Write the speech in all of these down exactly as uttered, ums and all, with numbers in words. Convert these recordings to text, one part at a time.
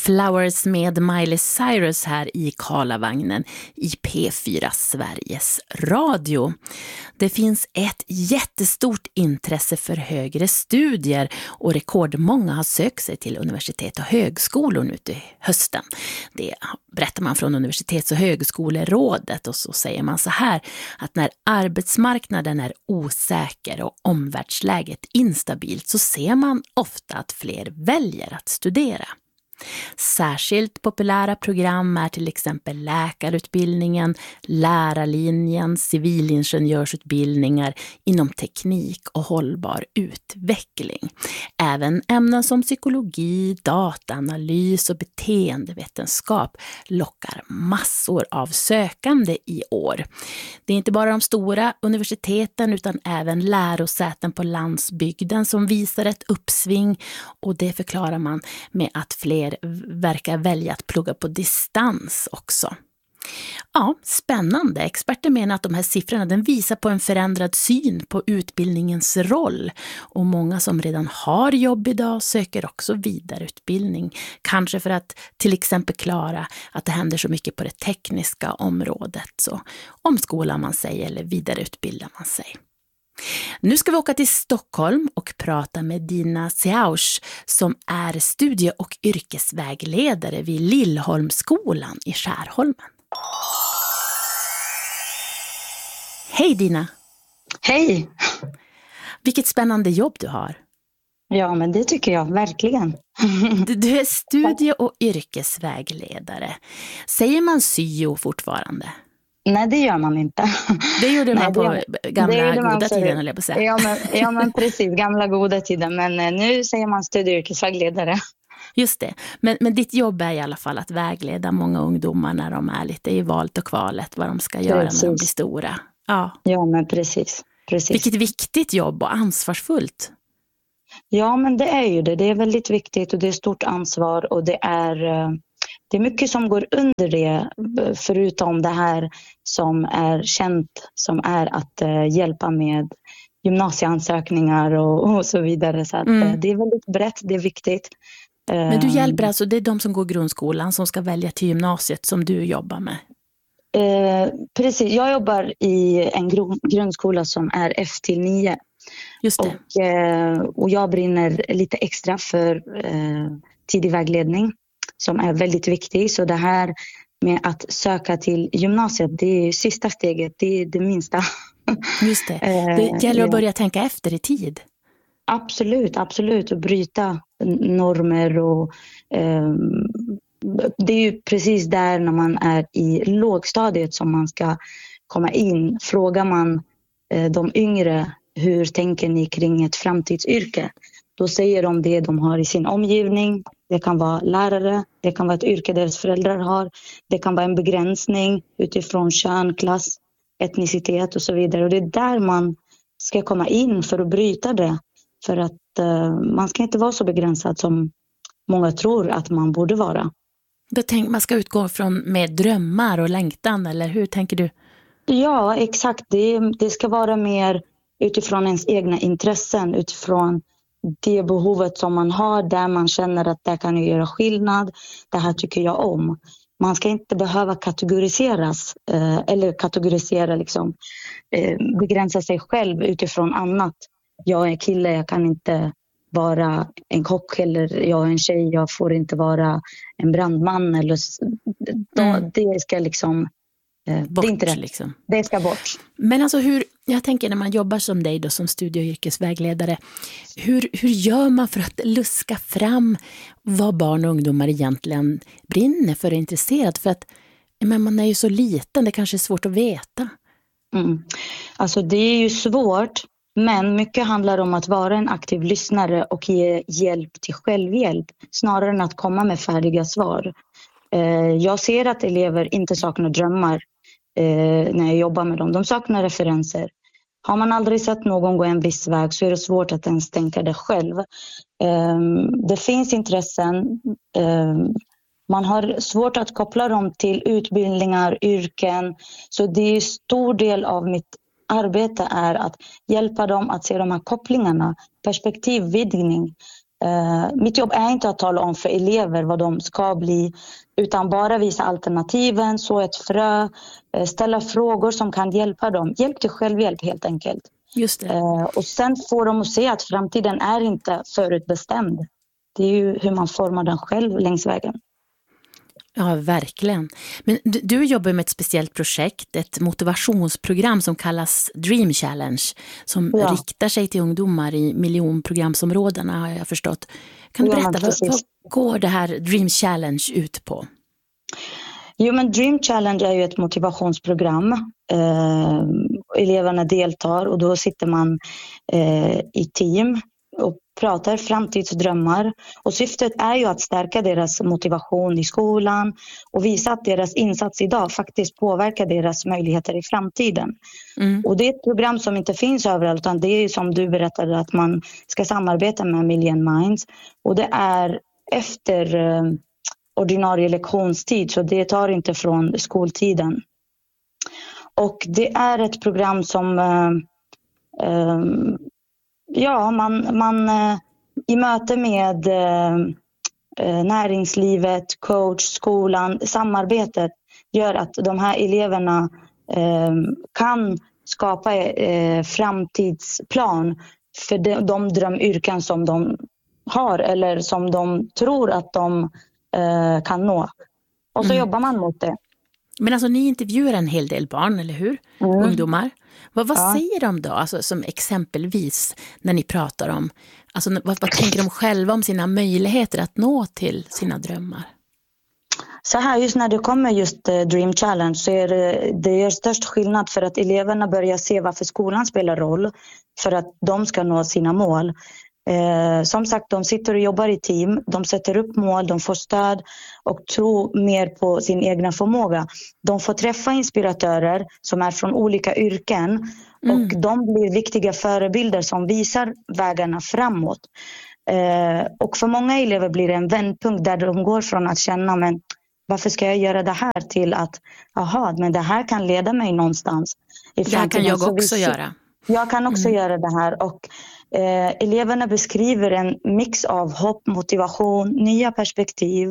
Flowers med Miley Cyrus här i Karlavagnen i P fyra Sveriges Radio. Det finns ett jättestort intresse för högre studier och rekordmånga har sökt sig till universitet och högskolor nu till hösten. Det berättar man från Universitets- och högskolerådet, och så säger man så här att när arbetsmarknaden är osäker och omvärldsläget instabilt så ser man ofta att fler väljer att studera. Särskilt populära program är till exempel läkarutbildningen, lärarlinjen, civilingenjörsutbildningar inom teknik och hållbar utveckling. Även ämnen som psykologi, dataanalys och beteendevetenskap lockar massor av sökande i år. Det är inte bara de stora universiteten utan även lärosäten på landsbygden som visar ett uppsving, och det förklarar man med att fler verkar välja att plugga på distans också. Ja, spännande. Experter menar att de här siffrorna den visar på en förändrad syn på utbildningens roll, och många som redan har jobb idag söker också vidareutbildning. Kanske för att till exempel klara att det händer så mycket på det tekniska området, så omskolar man sig eller vidareutbildar man sig. Nu ska vi åka till Stockholm och prata med Dina Seausch som är studie- och yrkesvägledare vid Lillholmsskolan i Skärholmen. Hej Dina! Hej! Vilket spännande jobb du har. Ja, men det tycker jag verkligen. Du, du är studie- och yrkesvägledare. Säger man syo fortfarande? Nej, det gör man inte. Det gjorde man Nej, på det, gamla det goda man tiden, eller på att säga. Ja men, ja, men precis, gamla goda tiden. Men eh, nu säger man studie- och yrkesvägledare. Just det. Men, men ditt jobb är i alla fall att vägleda många ungdomar när de är lite i valet och kvalet, vad de ska göra precis. När de blir stora. Ja, ja men precis, precis. Vilket viktigt jobb och ansvarsfullt. Ja, men det är ju det. Det är väldigt viktigt och det är stort ansvar, och det är... Det är mycket som går under det, förutom det här som är känt, som är att uh, hjälpa med gymnasieansökningar och, och så vidare. Så att, mm. uh, det är väldigt brett, det är viktigt. Uh, Men du hjälper alltså, det är de som går grundskolan som ska välja till gymnasiet som du jobbar med? Uh, precis, jag jobbar i en gru- grundskola som är F till nio. Just det. Och, uh, och jag brinner lite extra för uh, tidig vägledning, som är väldigt viktig. Så det här med att söka till gymnasiet, det är sista steget, det är det minsta. Just det. Det gäller att börja tänka efter i tid. Absolut, absolut. Och bryta normer. Och, eh, det är ju precis där när man är i lågstadiet som man ska komma in. Frågar man eh, de yngre, hur tänker ni kring ett framtidsyrke? Då säger de det de har i sin omgivning. Det kan vara lärare, det kan vara ett yrke deras föräldrar har. Det kan vara en begränsning utifrån kön, klass, etnicitet och så vidare. Och det är där man ska komma in för att bryta det. För att uh, man ska inte vara så begränsad som många tror att man borde vara. Då tänker man ska utgå från med drömmar och längtan, eller hur tänker du? Ja, exakt. Det, det ska vara mer utifrån ens egna intressen, utifrån det behovet som man har, där man känner att det kan göra skillnad. Det här tycker jag om. Man ska inte behöva kategoriseras eh, eller kategorisera liksom, eh, begränsa sig själv utifrån annat. Jag är en kille, jag kan inte vara en kock, eller jag är en tjej, jag får inte vara en brandman. Eller, då, mm. Det ska liksom Bort, det är inte rätt. Liksom. Det ska bort. Men alltså hur, jag tänker när man jobbar som dig då, som studie- och yrkesvägledare, hur, hur gör man för att luska fram vad barn och ungdomar egentligen brinner för och är intresserad? För att men man är ju så liten, det kanske är svårt att veta. Mm. Alltså det är ju svårt, men mycket handlar om att vara en aktiv lyssnare och ge hjälp till självhjälp, snarare än att komma med färdiga svar. Jag ser att elever inte saknar drömmar när jag jobbar med dem. De saknar referenser. Har man aldrig sett någon gå en viss väg så är det svårt att ens tänka det själv. Det finns intressen. Man har svårt att koppla dem till utbildningar, yrken. Så det är en stor del av mitt arbete är att hjälpa dem att se de här kopplingarna, perspektivvidgning. Eh, mitt jobb är inte att tala om för elever vad de ska bli, utan bara visa alternativen, så ett frö, eh, ställa frågor som kan hjälpa dem. Hjälp till självhjälp helt enkelt. Just det. Eh, och sen får de att se att framtiden är inte förutbestämd. Det är ju hur man formar den själv längs vägen. Ja, verkligen. Men du, du jobbar med ett speciellt projekt, ett motivationsprogram som kallas Dream Challenge, som Ja. riktar sig till ungdomar i miljonprogramsområdena, har jag förstått. Kan du Ja, berätta, vad, precis. vad går det här Dream Challenge ut på? Jo, men Dream Challenge är ju ett motivationsprogram. Eh, eleverna deltar och då sitter man eh, i team och pratar framtidsdrömmar. Och syftet är ju att stärka deras motivation i skolan och visa att deras insats idag faktiskt påverkar deras möjligheter i framtiden. Mm. Och det är ett program som inte finns överallt, utan det är som du berättade, att man ska samarbeta med Million Minds. Och det är efter eh, ordinarie lektionstid, så det tar inte från skoltiden. Och det är ett program som eh, eh, ja, man, man eh, i möte med eh, näringslivet, coach, skolan, samarbetet gör att de här eleverna eh, kan skapa eh, framtidsplan för de, de drömyrken som de har eller som de tror att de eh, kan nå. Och så Mm. jobbar man mot det. Men alltså, ni intervjuar en hel del barn, eller hur? Mm. Ungdomar. Vad, vad Ja. säger de då, alltså, som exempelvis när ni pratar om, alltså, vad, vad tänker de själva om sina möjligheter att nå till sina drömmar? Så här, just när det kommer just eh, Dream Challenge så är det, det gör störst skillnad för att eleverna börjar se varför skolan spelar roll för att de ska nå sina mål. Eh, som sagt, de sitter och jobbar i team, de sätter upp mål, de får stöd och tror mer på sin egna förmåga. De får träffa inspiratörer som är från olika yrken Mm. och de blir viktiga förebilder som visar vägarna framåt. Eh, och för många elever blir det en vändpunkt där de går från att känna, men varför ska jag göra det här, till att aha, men det här kan leda mig någonstans i Det här kan framtiden. jag Så också vi- göra. Jag kan också Mm. göra det här. Och eh, eleverna beskriver en mix av hopp, motivation, nya perspektiv,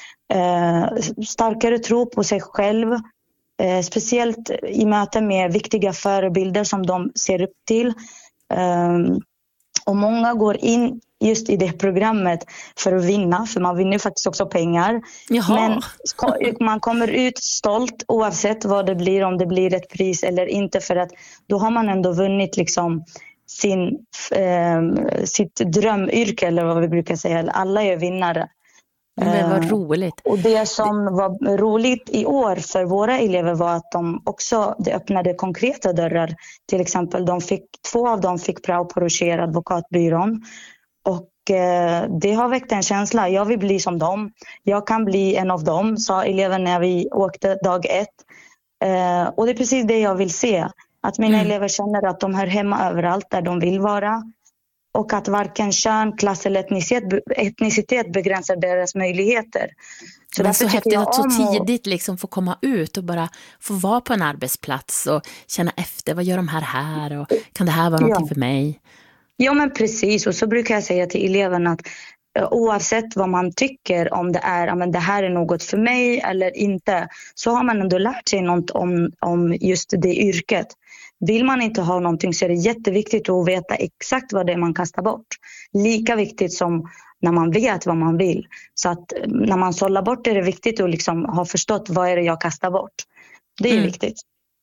eh, starkare tro på sig själv, eh, speciellt i möte med viktiga förebilder som de ser upp till. Eh, och många går in just i det programmet för att vinna, för man vinner faktiskt också pengar. Jaha. Men ska- man kommer ut stolt oavsett vad det blir, om det blir ett pris eller inte, för att då har man ändå vunnit liksom sin, eh, sitt drömyrke, eller vad vi brukar säga. Alla är vinnare. Men vad Eh, roligt. Och det som var roligt i år för våra elever var att de också, det öppnade konkreta dörrar. Till exempel de fick, två av dem fick prao på Rocher, advokatbyrån. Och eh, det har väckt en känsla. Jag vill bli som dem. Jag kan bli en av dem, sa eleven när vi åkte dag ett. Eh, och det är precis det jag vill se. Att mina Mm. elever känner att de hör hemma överallt där de vill vara. Och att varken kön, klass eller etnicitet, etnicitet begränsar deras möjligheter. Så det är så därför tycker häftigt jag att så om att- tidigt liksom få komma ut och bara få vara på en arbetsplats och känna efter, vad gör de här här och kan det här vara Ja. någonting för mig? Ja, men precis. Och så brukar jag säga till eleverna att eh, oavsett vad man tycker om det är, ja, men det här är något för mig eller inte, så har man ändå lärt sig något om, om just det yrket. Vill man inte ha någonting så är det jätteviktigt att veta exakt vad det är man kastar bort. Lika viktigt som när man vet vad man vill. Så att eh, när man sållar bort det är det viktigt att liksom ha förstått vad är det jag kastar bort. Det är Mm. viktigt.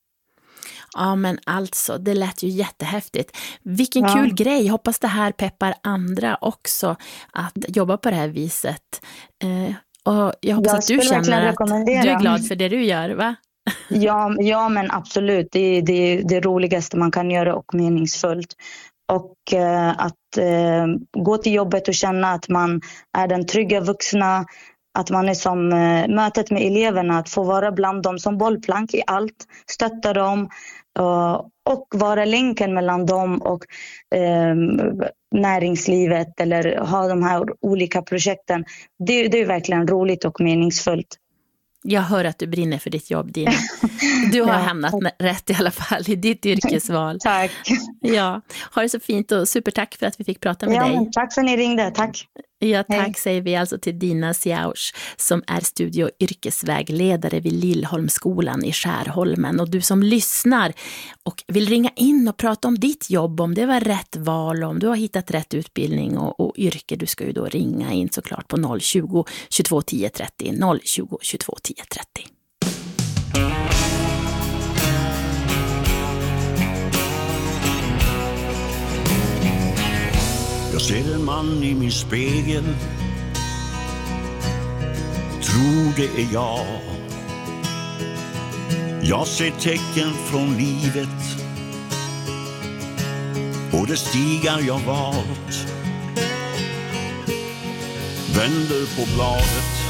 Ja, men alltså, det lät ju jättehäftigt. Vilken Ja. kul grej. Jag hoppas det här peppar andra också att jobba på det här viset. Eh, och jag hoppas Jag att du skulle verkligen känner att rekommendera. du är glad för det du gör, va? Ja, ja, men absolut. Det är det, är det roligaste man kan göra och meningsfullt. Och eh, att eh, gå till jobbet och känna att man är den trygga vuxna. Att man är som eh, mötet med eleverna. Att få vara bland dem som bollplank i allt. Stötta dem. Uh, och vara länken mellan dem och eh, näringslivet. Eller ha de här olika projekten. Det, det är verkligen roligt och meningsfullt. Jag hör att du brinner för ditt jobb, Dina. Du har ja, hamnat tack. rätt i alla fall i ditt yrkesval. Tack. Ja, ha det så fint och supertack för att vi fick prata med ja, dig. Tack för att ni ringde, tack. Ja, tack Hej. Säger vi alltså till Dina Siaush som är studie- och yrkesvägledare vid Lillholmsskolan i Skärholmen. Och du som lyssnar och vill ringa in och prata om ditt jobb, om det var rätt val, om du har hittat rätt utbildning och, och yrke, du ska ju då ringa in såklart på noll tjugo, tjugotvå tio trettio, noll tjugo, tjugotvå tio trettio. Jag ser en man i min spegel, tror det är jag. Jag ser tecken från livet och det stigar jag valt. Vänder på bladet,